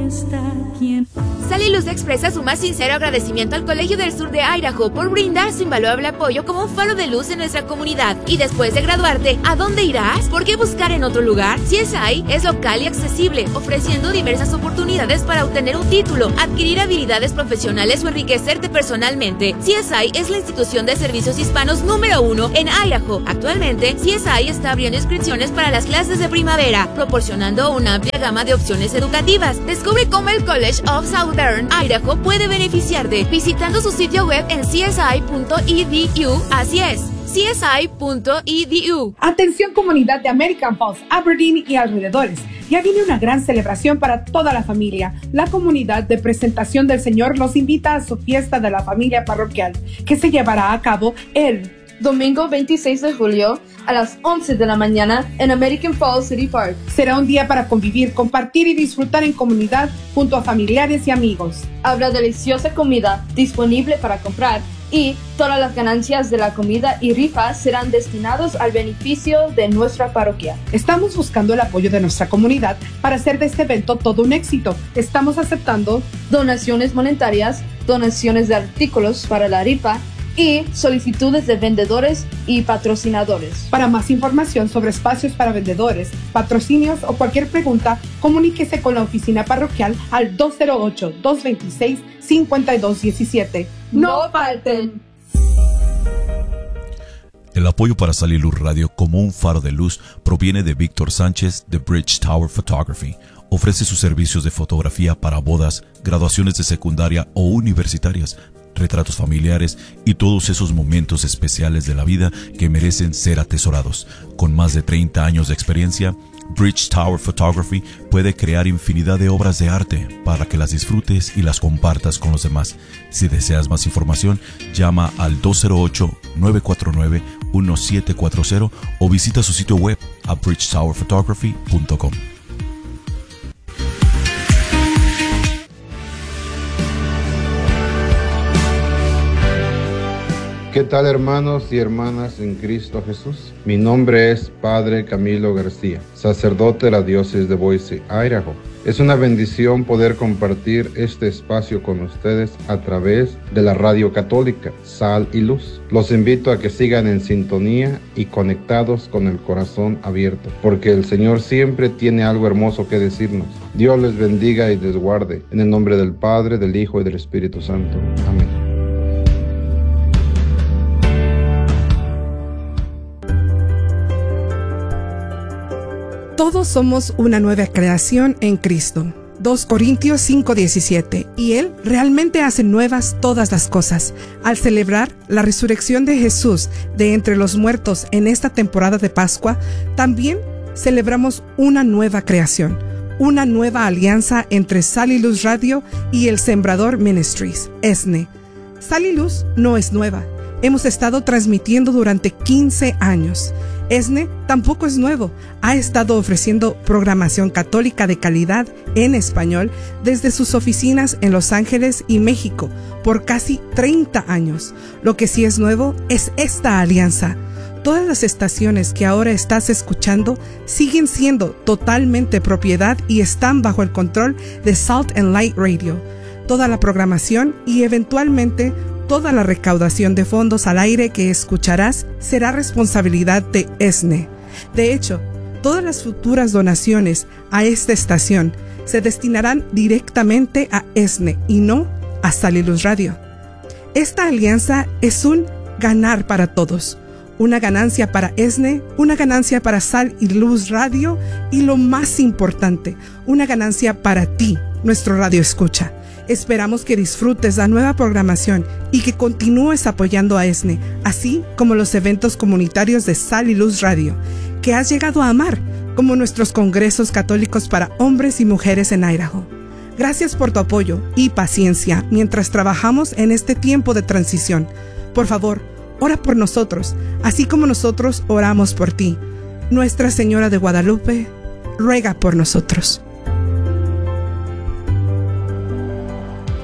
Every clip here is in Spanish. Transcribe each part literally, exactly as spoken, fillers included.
está quien... Sal y Luz expresa su más sincero agradecimiento al Colegio del Sur de Idaho por brindar su invaluable apoyo como un faro de luz en nuestra comunidad. Y después de graduarte, ¿a dónde irás? ¿Por qué buscar en otro lugar? C S I es local y accesible, ofreciendo diversas oportunidades para obtener un título, adquirir habilidades profesionales o enriquecerte personalmente. C S I es la institución de servicios hispanos número uno en Idaho. Actualmente, C S I está abriendo inscripciones para las clases de primavera, proporcionando una amplia gama de opciones educativas. Descubre cómo el College of Southern Idaho puede beneficiarte visitando su sitio web en c s i punto e d u. Así es, c s i punto e d u. Atención comunidad de American Falls, Aberdeen y alrededores. Ya viene una gran celebración para toda la familia. La comunidad de Presentación del Señor los invita a su fiesta de la familia parroquial, que se llevará a cabo el domingo veintiséis de julio a las once de la mañana en American Falls City Park. Será un día para convivir, compartir y disfrutar en comunidad junto a familiares y amigos. Habrá deliciosa comida disponible para comprar y todas las ganancias de la comida y rifas serán destinados al beneficio de nuestra parroquia. Estamos buscando el apoyo de nuestra comunidad para hacer de este evento todo un éxito. Estamos aceptando donaciones monetarias, donaciones de artículos para la rifa y solicitudes de vendedores y patrocinadores. Para más información sobre espacios para vendedores, patrocinios o cualquier pregunta, comuníquese con la oficina parroquial al dos cero ocho, dos dos seis, cinco dos uno siete. ¡No falten! El apoyo para Sal y Luz Radio como un faro de luz proviene de Víctor Sánchez de Bridge Tower Photography. Ofrece sus servicios de fotografía para bodas, graduaciones de secundaria o universitarias, retratos familiares y todos esos momentos especiales de la vida que merecen ser atesorados. Con más de treinta años de experiencia, Bridge Tower Photography puede crear infinidad de obras de arte para que las disfrutes y las compartas con los demás. Si deseas más información, llama al dos cero ocho, nueve cuatro nueve, uno siete cuatro cero o visita su sitio web a bridge tower photography punto com. ¿Qué tal, hermanos y hermanas en Cristo Jesús? Mi nombre es Padre Camilo García, sacerdote de la diócesis de Boise, Idaho. Es una bendición poder compartir este espacio con ustedes a través de la radio católica Sal y Luz. Los invito a que sigan en sintonía y conectados con el corazón abierto, porque el Señor siempre tiene algo hermoso que decirnos. Dios les bendiga y les guarde. En el nombre del Padre, del Hijo y del Espíritu Santo. Amén. Todos somos una nueva creación en Cristo. dos Corintios cinco diecisiete. Y Él realmente hace nuevas todas las cosas. Al celebrar la resurrección de Jesús de entre los muertos en esta temporada de Pascua, también celebramos una nueva creación, una nueva alianza entre Sal y Luz Radio y el Sembrador Ministries, E S N E. Sal y Luz no es nueva. Hemos estado transmitiendo durante quince años. E S N E tampoco es nuevo. Ha estado ofreciendo programación católica de calidad en español desde sus oficinas en Los Ángeles y México por casi treinta años. Lo que sí es nuevo es esta alianza. Todas las estaciones que ahora estás escuchando siguen siendo totalmente propiedad y están bajo el control de Salt and Light Radio. Toda la programación y eventualmente toda la recaudación de fondos al aire que escucharás será responsabilidad de E S N E. De hecho, todas las futuras donaciones a esta estación se destinarán directamente a E S N E y no a Sal y Luz Radio. Esta alianza es un ganar para todos. Una ganancia para E S N E, una ganancia para Sal y Luz Radio y lo más importante, una ganancia para ti, nuestro radio escucha. Esperamos que disfrutes la nueva programación y que continúes apoyando a E S N E, así como los eventos comunitarios de Sal y Luz Radio, que has llegado a amar, como nuestros congresos católicos para hombres y mujeres en Idaho. Gracias por tu apoyo y paciencia mientras trabajamos en este tiempo de transición. Por favor, ora por nosotros, así como nosotros oramos por ti. Nuestra Señora de Guadalupe, ruega por nosotros.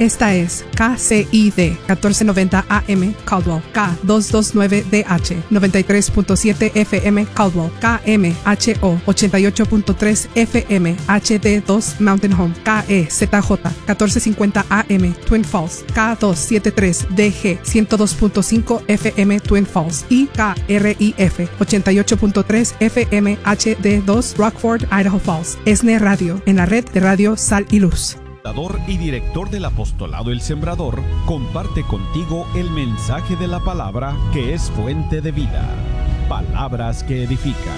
Esta es K C I D catorce noventa A M Caldwell, K doscientos veintinueve D H noventa y tres punto siete F M Caldwell, K M H O ochenta y ocho punto tres F M H D dos Mountain Home, K E Z J catorce cincuenta A M Twin Falls, K doscientos setenta y tres D G ciento dos punto cinco F M Twin Falls y K R I F ochenta y ocho punto tres F M H D dos Rockford, Idaho Falls. ESNE Radio, en la red de Radio Sal y Luz. Fundador y director del Apostolado El Sembrador, comparte contigo el mensaje de la palabra que es fuente de vida. Palabras que edifican.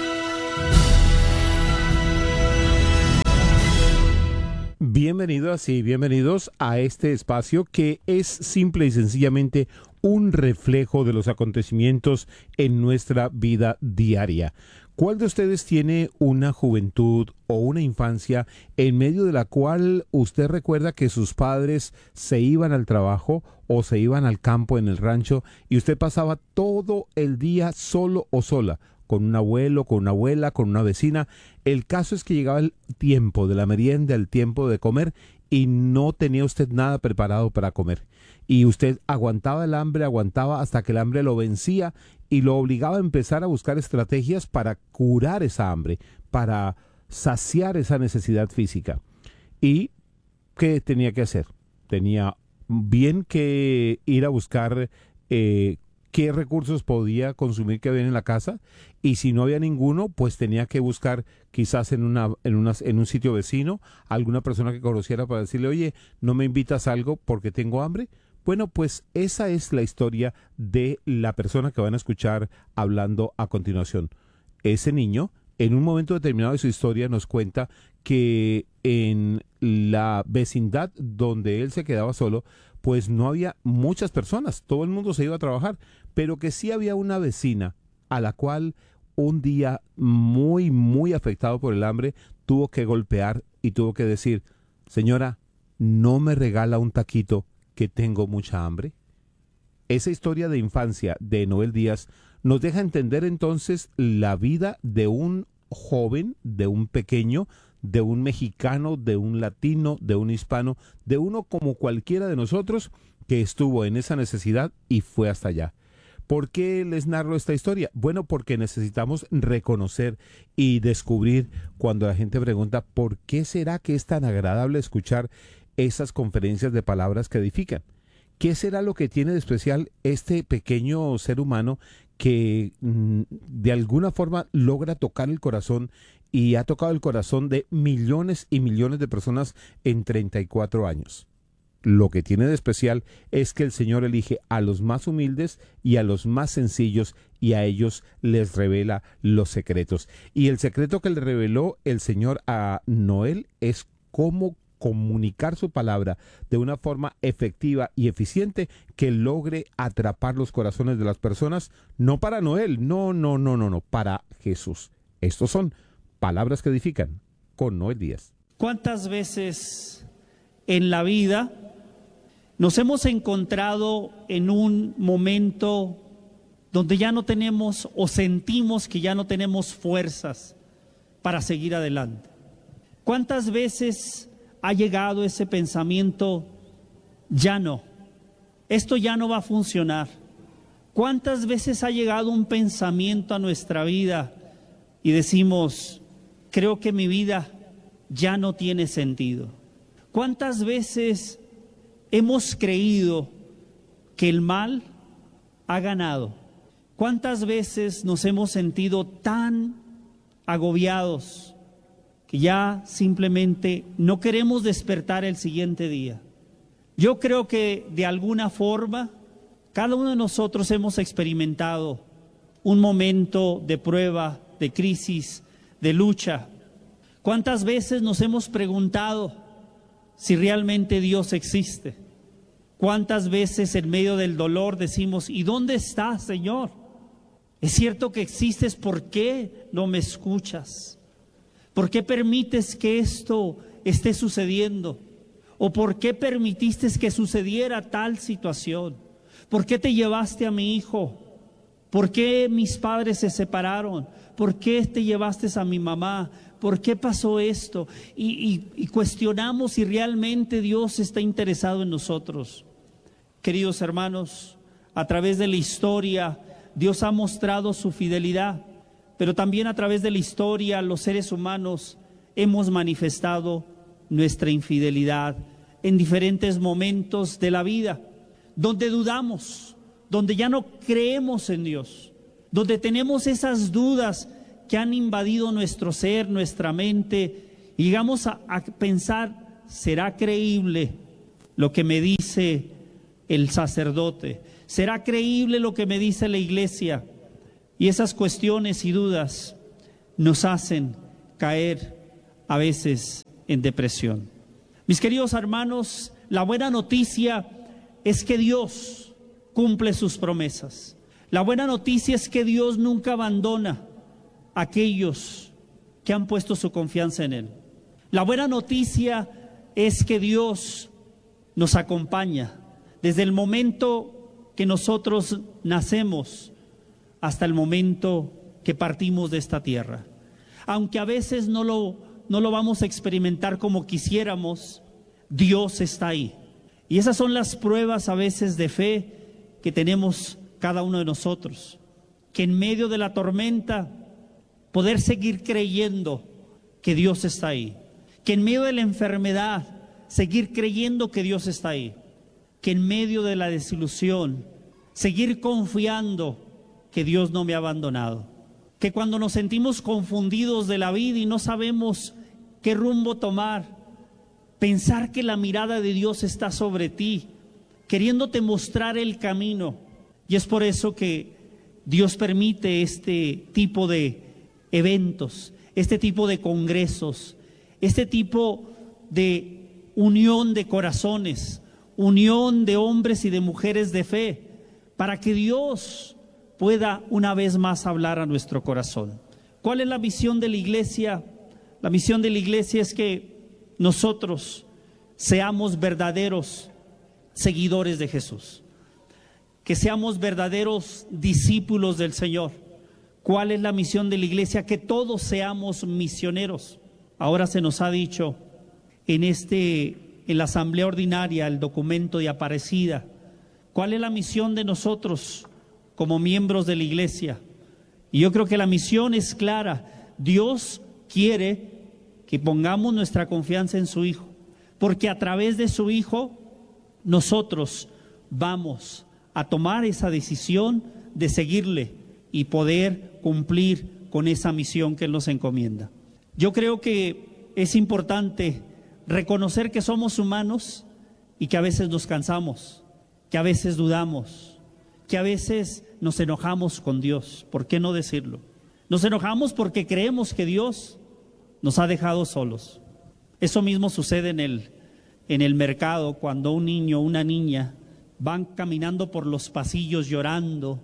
Bienvenidos y bienvenidos a este espacio que es simple y sencillamente un reflejo de los acontecimientos en nuestra vida diaria. ¿Cuál de ustedes tiene una juventud o una infancia en medio de la cual usted recuerda que sus padres se iban al trabajo o se iban al campo en el rancho y usted pasaba todo el día solo o sola, con un abuelo, con una abuela, con una vecina? El caso es que llegaba el tiempo de la merienda, el tiempo de comer y no tenía usted nada preparado para comer. Y usted aguantaba el hambre, aguantaba hasta que el hambre lo vencía y lo obligaba a empezar a buscar estrategias para curar esa hambre, para saciar esa necesidad física. ¿Y qué tenía que hacer? Tenía bien que ir a buscar eh, qué recursos podía consumir que había en la casa, y si no había ninguno, pues tenía que buscar quizás en, una, en, una, en un sitio vecino alguna persona que conociera para decirle, oye, ¿no me invitas a algo porque tengo hambre? Bueno, pues esa es la historia de la persona que van a escuchar hablando a continuación. Ese niño, en un momento determinado de su historia, nos cuenta que en la vecindad donde él se quedaba solo, pues no había muchas personas, todo el mundo se iba a trabajar, pero que sí había una vecina a la cual un día muy, muy afectado por el hambre, tuvo que golpear y tuvo que decir, señora, ¿no me regala un taquito que tengo mucha hambre? Esa historia de infancia de Noel Díaz nos deja entender entonces la vida de un joven, de un pequeño, de un mexicano, de un latino, de un hispano, de uno como cualquiera de nosotros que estuvo en esa necesidad y fue hasta allá. ¿Por qué les narro esta historia? Bueno, porque necesitamos reconocer y descubrir cuando la gente pregunta ¿por qué será que es tan agradable escuchar esas conferencias de palabras que edifican? ¿Qué será lo que tiene de especial este pequeño ser humano que mm, de alguna forma logra tocar el corazón y ha tocado el corazón de millones y millones de personas en treinta y cuatro años? Lo que tiene de especial es que el Señor elige a los más humildes y a los más sencillos y a ellos les revela los secretos. Y el secreto que le reveló el Señor a Noel es cómo comunicar su palabra de una forma efectiva y eficiente que logre atrapar los corazones de las personas, no para Noel, no, no, no, no, no, para Jesús. Estos son palabras que edifican con Noel Díaz. ¿Cuántas veces en la vida nos hemos encontrado en un momento donde ya no tenemos o sentimos que ya no tenemos fuerzas para seguir adelante? ¿Cuántas veces ha llegado ese pensamiento, ya no, esto ya no va a funcionar? ¿Cuántas veces ha llegado un pensamiento a nuestra vida y decimos, creo que mi vida ya no tiene sentido? ¿Cuántas veces hemos creído que el mal ha ganado? ¿Cuántas veces nos hemos sentido tan agobiados que ya simplemente no queremos despertar el siguiente día? Yo creo que de alguna forma cada uno de nosotros hemos experimentado un momento de prueba, de crisis, de lucha. ¿Cuántas veces nos hemos preguntado si realmente Dios existe? ¿Cuántas veces en medio del dolor decimos, ¿y dónde estás, Señor? Es cierto que existes, ¿por qué no me escuchas? ¿Por qué permites que esto esté sucediendo? ¿O por qué permitiste que sucediera tal situación? ¿Por qué te llevaste a mi hijo? ¿Por qué mis padres se separaron? ¿Por qué te llevaste a mi mamá? ¿por qué pasó esto? Y, y, y cuestionamos si realmente Dios está interesado en nosotros. Queridos hermanos, a través de la historia, Dios ha mostrado su fidelidad, pero también a través de la historia, los seres humanos hemos manifestado nuestra infidelidad en diferentes momentos de la vida, donde dudamos, donde ya no creemos en Dios, donde tenemos esas dudas que han invadido nuestro ser, nuestra mente, y llegamos a, a pensar, ¿será creíble lo que me dice el sacerdote? ¿Será creíble lo que me dice la iglesia? Y esas cuestiones y dudas nos hacen caer a veces en depresión. Mis queridos hermanos, la buena noticia es que Dios cumple sus promesas. La buena noticia es que Dios nunca abandona a aquellos que han puesto su confianza en Él. La buena noticia es que Dios nos acompaña desde el momento que nosotros nacemos hasta el momento que partimos de esta tierra. Aunque a veces no lo, no lo vamos a experimentar como quisiéramos, Dios está ahí. Y esas son las pruebas a veces de fe que tenemos cada uno de nosotros, que en medio de la tormenta poder seguir creyendo que Dios está ahí, que en medio de la enfermedad seguir creyendo que Dios está ahí, que en medio de la desilusión seguir confiando que Dios no me ha abandonado, que cuando nos sentimos confundidos de la vida y no sabemos qué rumbo tomar, pensar que la mirada de Dios está sobre ti, queriéndote mostrar el camino. Y es por eso que Dios permite este tipo de eventos, este tipo de congresos, este tipo de unión de corazones, unión de hombres y de mujeres de fe, para que Dios pueda una vez más hablar a nuestro corazón. ¿Cuál es la misión de la iglesia? La misión de la iglesia es que nosotros seamos verdaderos seguidores de Jesús, que seamos verdaderos discípulos del Señor. ¿Cuál es la misión de la iglesia? Que todos seamos misioneros. Ahora se nos ha dicho en este, en la asamblea ordinaria, el documento de Aparecida, ¿cuál es la misión de nosotros como miembros de la iglesia? Y yo creo que la misión es clara. Dios quiere que pongamos nuestra confianza en su Hijo, porque a través de su Hijo nosotros vamos a tomar esa decisión de seguirle y poder cumplir con esa misión que Él nos encomienda. Yo creo que es importante reconocer que somos humanos y que a veces nos cansamos, que a veces dudamos, que a veces nos enojamos con Dios. ¿Por qué no decirlo? Nos enojamos porque creemos que Dios nos ha dejado solos. Eso mismo sucede en el, en el mercado, cuando un niño o una niña van caminando por los pasillos llorando,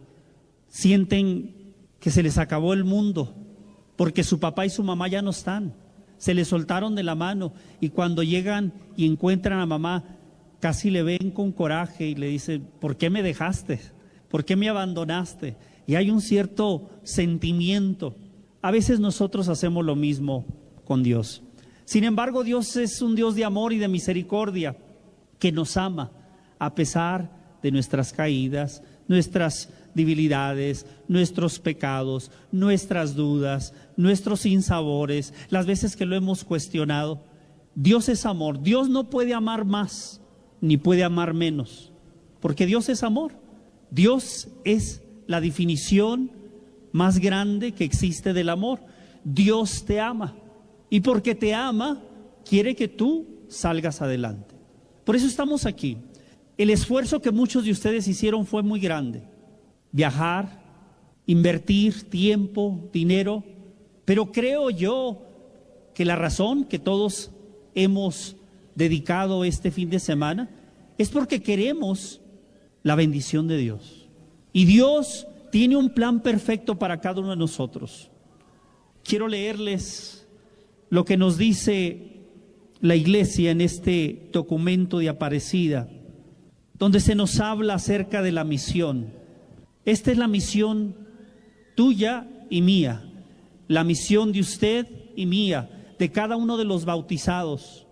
sienten que se les acabó el mundo, porque su papá y su mamá ya no están, se les soltaron de la mano, y cuando llegan y encuentran a mamá, casi le ven con coraje y le dicen, ¿por qué me dejaste? ¿Por qué me abandonaste? Y hay un cierto sentimiento. A veces nosotros hacemos lo mismo con Dios. Sin embargo, Dios es un Dios de amor y de misericordia, que nos ama a pesar de nuestras caídas, nuestras debilidades, nuestros pecados, nuestras dudas, nuestros sinsabores, las veces que lo hemos cuestionado. Dios es amor. Dios no puede amar más, ni puede amar menos, porque Dios es amor. Dios es la definición más grande que existe del amor. Dios te ama, y porque te ama, quiere que tú salgas adelante. Por eso estamos aquí. El esfuerzo que muchos de ustedes hicieron fue muy grande. Viajar, invertir tiempo, dinero, pero creo yo que la razón que todos hemos dedicado este fin de semana es porque queremos la bendición de Dios. Y Dios tiene un plan perfecto para cada uno de nosotros. Quiero leerles lo que nos dice la iglesia en este documento de Aparecida, donde se nos habla acerca de la misión. Esta es la misión tuya y mía, la misión de usted y mía, de cada uno de los bautizados.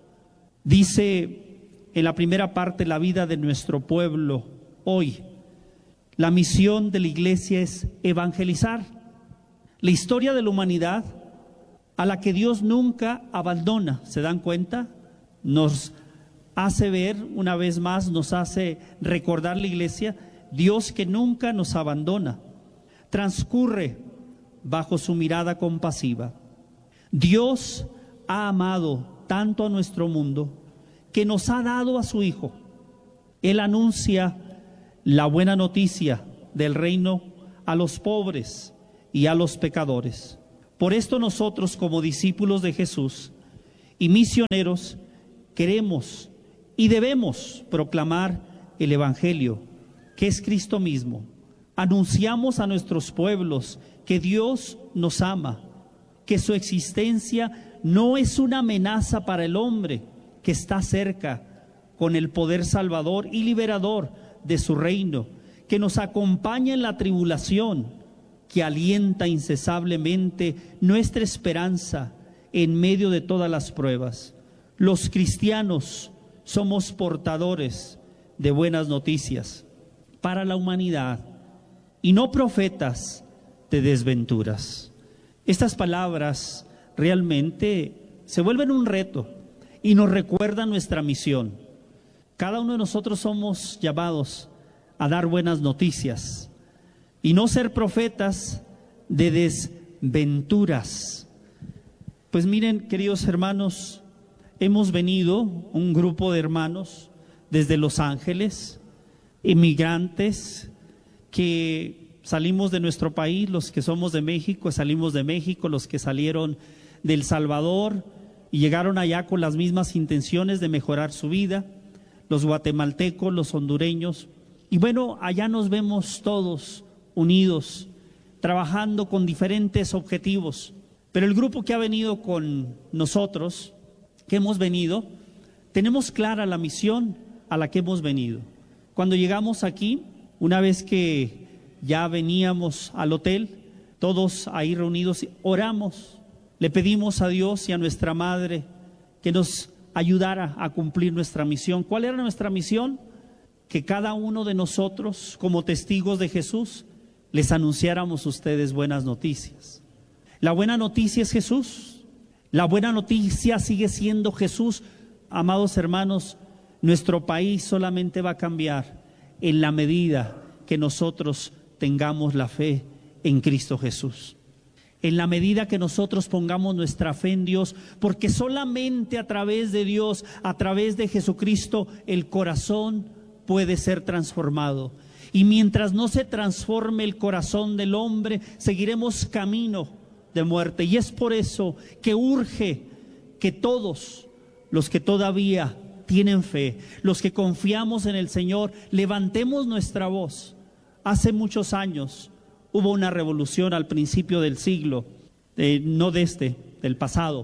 Dice en la primera parte la vida de nuestro pueblo hoy. La misión de la iglesia es evangelizar. La historia de la humanidad, a la que Dios nunca abandona, ¿se dan cuenta? Nos hace ver una vez más, nos hace recordar la iglesia, Dios que nunca nos abandona, transcurre bajo su mirada compasiva. Dios ha amado tanto a nuestro mundo que nos ha dado a su Hijo. Él anuncia la buena noticia del reino a los pobres y a los pecadores. Por esto nosotros, como discípulos de Jesús y misioneros, queremos y debemos proclamar el Evangelio, que es Cristo mismo. Anunciamos a nuestros pueblos que Dios nos ama, que su existencia no es una amenaza para el hombre, que está cerca con el poder salvador y liberador de su reino, que nos acompaña en la tribulación, que alienta incesablemente nuestra esperanza en medio de todas las pruebas. Los cristianos somos portadores de buenas noticias para la humanidad y no profetas de desventuras. Estas palabras realmente se vuelven un reto y nos recuerdan nuestra misión. Cada uno de nosotros somos llamados a dar buenas noticias y no ser profetas de desventuras. Pues miren, queridos hermanos, hemos venido, un grupo de hermanos desde Los Ángeles, inmigrantes que salimos de nuestro país, los que somos de México, salimos de México, los que salieron de El Salvador y llegaron allá con las mismas intenciones de mejorar su vida, los guatemaltecos, los hondureños. Y bueno, allá nos vemos todos unidos, trabajando con diferentes objetivos. Pero el grupo que ha venido con nosotros, que hemos venido, tenemos clara la misión a la que hemos venido. Cuando llegamos aquí, una vez que ya veníamos al hotel, todos ahí reunidos, oramos, le pedimos a Dios y a nuestra Madre que nos ayudara a cumplir nuestra misión. ¿Cuál era nuestra misión? Que cada uno de nosotros, como testigos de Jesús, les anunciáramos a ustedes buenas noticias. La buena noticia es Jesús. La buena noticia sigue siendo Jesús. Amados hermanos, nuestro país solamente va a cambiar en la medida que nosotros tengamos la fe en Cristo Jesús. En la medida que nosotros pongamos nuestra fe en Dios, porque solamente a través de Dios, a través de Jesucristo, el corazón puede ser transformado. Y mientras no se transforme el corazón del hombre, seguiremos camino de muerte. Y es por eso que urge que todos los que todavía tienen fe, los que confiamos en el Señor, levantemos nuestra voz. Hace muchos años hubo una revolución al principio del siglo, eh, no de este, del pasado.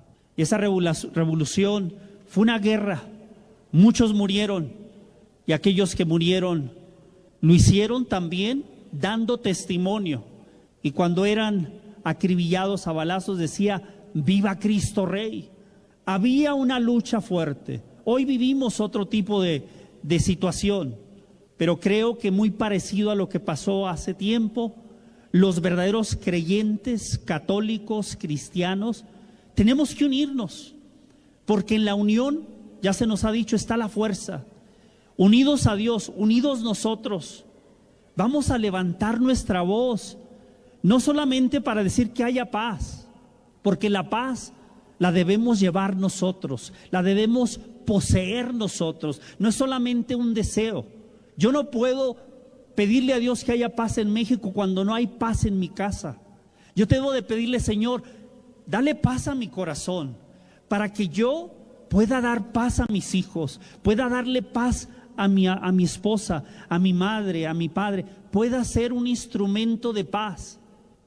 Y esa revolución fue una guerra, muchos murieron, y aquellos que murieron lo hicieron también dando testimonio. Y cuando eran acribillados a balazos decía: ¡viva Cristo Rey! Había una lucha fuerte. Hoy vivimos otro tipo de, de situación, pero creo que muy parecido a lo que pasó hace tiempo. Los verdaderos creyentes, católicos, cristianos, tenemos que unirnos, porque en la unión, ya se nos ha dicho, está la fuerza. Unidos a Dios, unidos nosotros, vamos a levantar nuestra voz, no solamente para decir que haya paz, porque la paz la debemos llevar nosotros, la debemos poseer nosotros, no es solamente un deseo. Yo no puedo pedirle a Dios que haya paz en México cuando no hay paz en mi casa. Yo debo de pedirle: Señor, dale paz a mi corazón, para que yo pueda dar paz a mis hijos, pueda darle paz a mi, a mi esposa, a mi madre, a mi padre, pueda ser un instrumento de paz.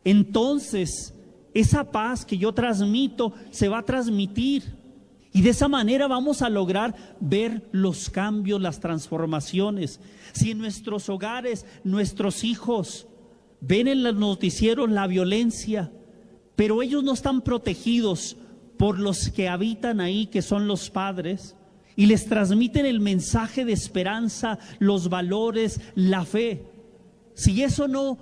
Entonces, esa paz que yo transmito se va a transmitir, y de esa manera vamos a lograr ver los cambios, las transformaciones. Si en nuestros hogares, nuestros hijos ven en los noticieros la violencia, pero ellos no están protegidos por los que habitan ahí, que son los padres, y les transmiten el mensaje de esperanza, los valores, la fe. Si eso no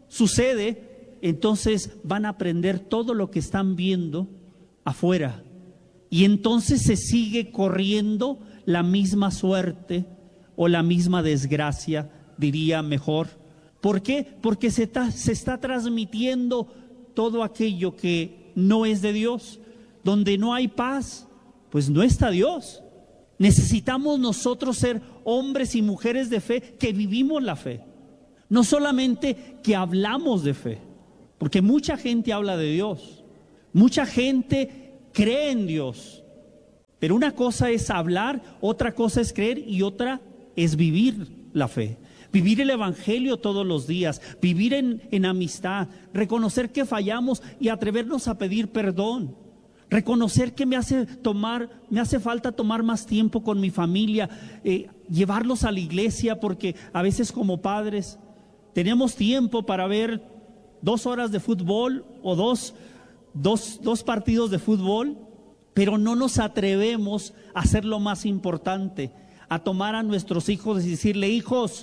sucede, entonces van a aprender todo lo que están viendo afuera, y entonces se sigue corriendo la misma suerte o la misma desgracia, diría mejor. ¿Por qué? Porque se está, se está transmitiendo todo aquello que no es de Dios. Donde no hay paz, pues no está Dios. Necesitamos nosotros ser hombres y mujeres de fe que vivimos la fe. No solamente que hablamos de fe, porque mucha gente habla de Dios, mucha gente cree en Dios, pero una cosa es hablar, otra cosa es creer y otra es vivir la fe. Vivir el evangelio todos los días, vivir en, en amistad, reconocer que fallamos y atrevernos a pedir perdón. Reconocer que me hace tomar, me hace falta tomar más tiempo con mi familia, eh, llevarlos a la iglesia, porque a veces como padres tenemos tiempo para ver dos horas de fútbol o dos, dos, dos partidos de fútbol, pero no nos atrevemos a hacer lo más importante, a tomar a nuestros hijos y decirle: hijos,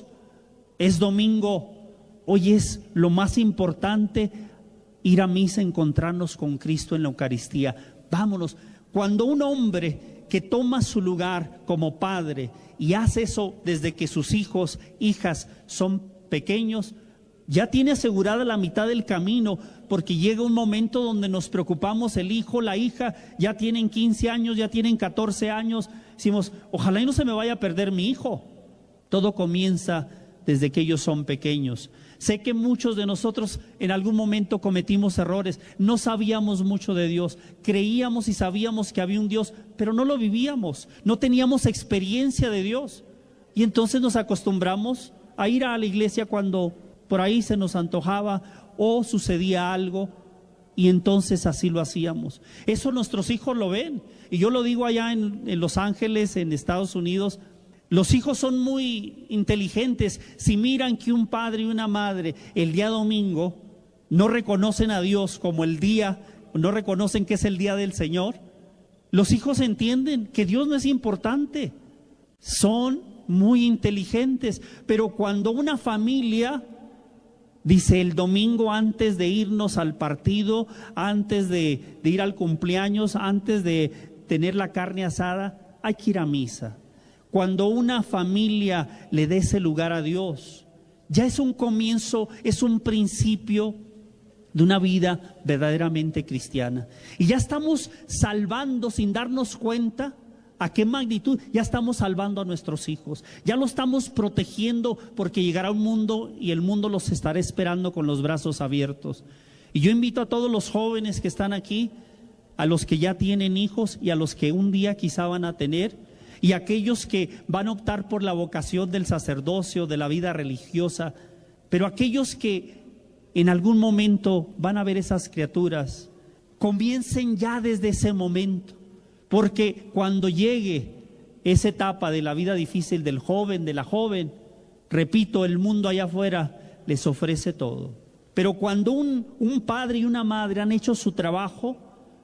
es domingo, hoy es lo más importante, ir a misa, encontrarnos con Cristo en la Eucaristía. Vámonos. Cuando un hombre que toma su lugar como padre y hace eso desde que sus hijos, hijas son pequeños, ya tiene asegurada la mitad del camino, porque llega un momento donde nos preocupamos, el hijo, la hija, ya tienen quince años, ya tienen catorce años, decimos: ojalá y no se me vaya a perder mi hijo. Todo comienza desde que ellos son pequeños. Sé que muchos de nosotros en algún momento cometimos errores, no sabíamos mucho de Dios, creíamos y sabíamos que había un Dios, pero no lo vivíamos, no teníamos experiencia de Dios, y entonces nos acostumbramos a ir a la iglesia cuando por ahí se nos antojaba o sucedía algo, y entonces así lo hacíamos. Eso nuestros hijos lo ven, y yo lo digo allá en, en Los Ángeles, en Estados Unidos. Los hijos son muy inteligentes. Si miran que un padre y una madre el día domingo no reconocen a Dios como el día, no reconocen que es el día del Señor, los hijos entienden que Dios no es importante. Son muy inteligentes. Pero cuando una familia dice: el domingo antes de irnos al partido, antes de, de ir al cumpleaños, antes de tener la carne asada, hay que ir a misa. Cuando una familia le dé ese lugar a Dios, ya es un comienzo, es un principio de una vida verdaderamente cristiana. Y ya estamos salvando, sin darnos cuenta a qué magnitud, ya estamos salvando a nuestros hijos. Ya lo estamos protegiendo, porque llegará un mundo y el mundo los estará esperando con los brazos abiertos. Y yo invito a todos los jóvenes que están aquí, a los que ya tienen hijos y a los que un día quizá van a tener, y aquellos que van a optar por la vocación del sacerdocio, de la vida religiosa, pero aquellos que en algún momento van a ver esas criaturas, comiencen ya desde ese momento, porque cuando llegue esa etapa de la vida difícil del joven, de la joven, repito, el mundo allá afuera les ofrece todo. Pero cuando un, un padre y una madre han hecho su trabajo,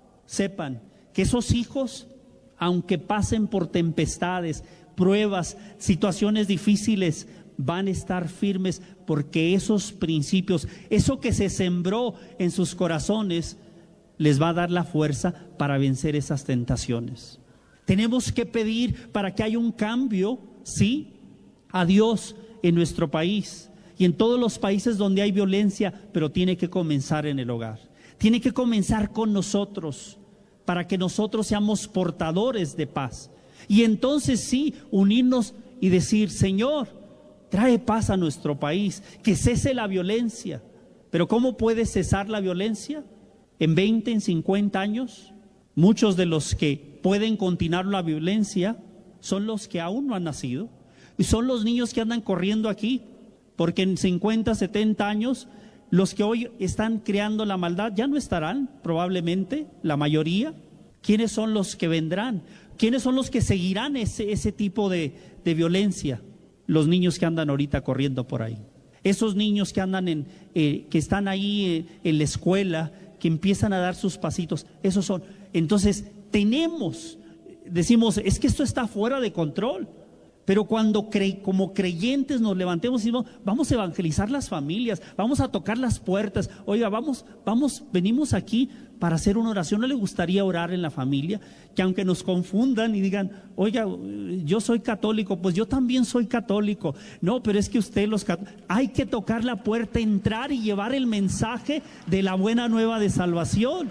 sepan que esos hijos, aunque pasen por tempestades, pruebas, situaciones difíciles, van a estar firmes, porque esos principios, eso que se sembró en sus corazones, les va a dar la fuerza para vencer esas tentaciones. Tenemos que pedir para que haya un cambio, sí, a Dios en nuestro país y en todos los países donde hay violencia, pero tiene que comenzar en el hogar. Tiene que comenzar con nosotros, para que nosotros seamos portadores de paz. Y entonces sí, unirnos y decir: Señor, trae paz a nuestro país, que cese la violencia. Pero ¿cómo puede cesar la violencia? En veinte, en cincuenta años, muchos de los que pueden continuar la violencia son los que aún no han nacido, y son los niños que andan corriendo aquí, porque en cincuenta, setenta años, los que hoy están creando la maldad ya no estarán, probablemente, la mayoría. ¿Quiénes son los que vendrán? ¿Quiénes son los que seguirán ese, ese tipo de, de violencia? Los niños que andan ahorita corriendo por ahí. Esos niños que andan en, eh, que están ahí eh, en la escuela, que empiezan a dar sus pasitos. Esos son. Entonces, tenemos, decimos, es que esto está fuera de control. Pero cuando cre como creyentes nos levantemos y decimos, vamos a evangelizar las familias, vamos a tocar las puertas, oiga, vamos, vamos, venimos aquí para hacer una oración. ¿No le gustaría orar en la familia? Que aunque nos confundan y digan, oiga, yo soy católico, pues yo también soy católico. No, pero es que usted los católicos, hay que tocar la puerta, entrar y llevar el mensaje de la buena nueva de salvación.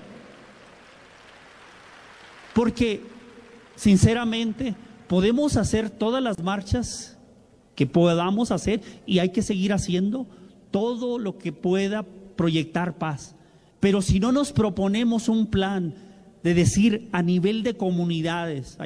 Porque, sinceramente, podemos hacer todas las marchas que podamos hacer y hay que seguir haciendo todo lo que pueda proyectar paz. Pero si no nos proponemos un plan de decir a nivel de comunidades,